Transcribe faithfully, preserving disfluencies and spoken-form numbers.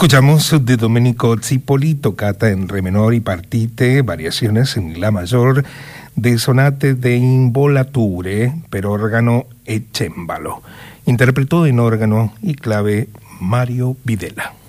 Escuchamos de Domenico Zipoli, tocata en re menor y partite, variaciones en la mayor, de sonate de imbolature per órgano e cembalo. Interpretó en órgano y clave Mario Videla.